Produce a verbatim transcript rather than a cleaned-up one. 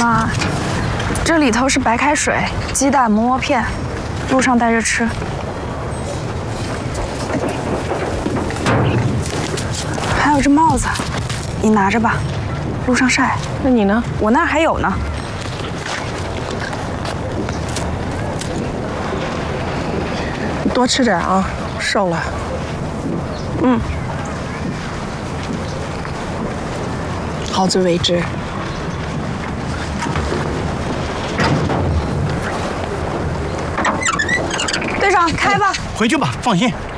啊，这里头是白开水、鸡蛋、馍馍片，路上带着吃。还有这帽子，你拿着吧，路上晒。 那你呢？ 我那儿还有呢。 多吃点啊，瘦了。 嗯。 好自为之。 队长，开吧。 回去吧，放心。